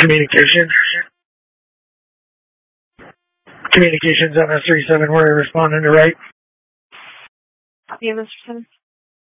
Communications. Communications MS37, where I responding to right. Yeah, Mr. Simmons.